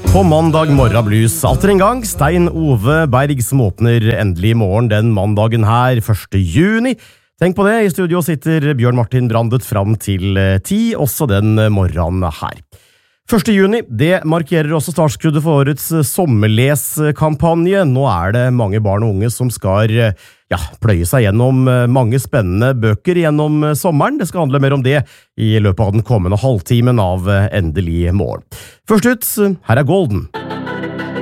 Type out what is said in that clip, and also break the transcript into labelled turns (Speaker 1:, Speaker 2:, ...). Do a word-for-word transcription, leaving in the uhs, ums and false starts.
Speaker 1: På mandag morgen blues atter en gang Stein Ove Berg som åpner endelig i morgen den mandagen her, første juni. Tenk på det, i studio sitter Bjørn Martin Brandet fram til ti, også den morgenen her. første juni, det markerer også startskuddet for årets sommerleskampanje. Nå er det mange barn og unge som skal ja, pløye seg gjennom mange spennende bøker gjennom sommeren. Det skal handle mer om det i løpet av den kommende halvtimen av Endelig morgen. Først ut, her er Golden.